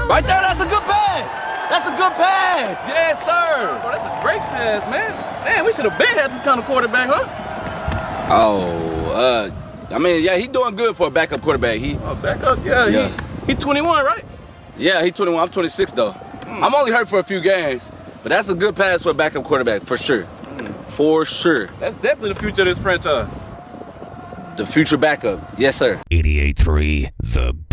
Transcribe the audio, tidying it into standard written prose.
Right there, that's a good pass. That's a good pass. Yes, sir. Bro, that's a great pass, man. Man, we should have been had this kind of quarterback, huh? Oh, I mean, yeah, he doing good for a backup quarterback. Backup, yeah. He 21, right? Yeah, he 21. I'm 26 though. I'm only hurt for a few games, but that's a good pass for a backup quarterback for sure. For sure. That's definitely the future of this franchise. The future backup. Yes, sir. 88.3 The